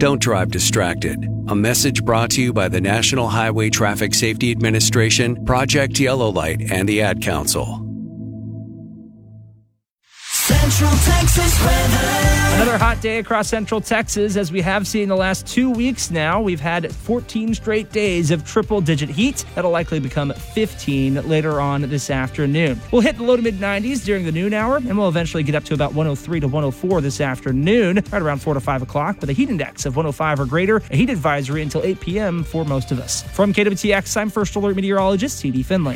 Don't drive distracted. A message brought to you by the National Highway Traffic Safety Administration, Project Yellow Light, and the Ad Council. Central Texas weather. Another hot day across Central Texas, as we have seen the last 2 weeks now. We've had 14 straight days of triple-digit heat. That'll likely become 15 later on this afternoon. We'll hit the low to mid-90s during the noon hour, and we'll eventually get up to about 103 to 104 this afternoon, right around 4 to 5 o'clock, with a heat index of 105 or greater, a heat advisory until 8 p.m. for most of us. From KWTX, I'm First Alert Meteorologist C.D. Finley.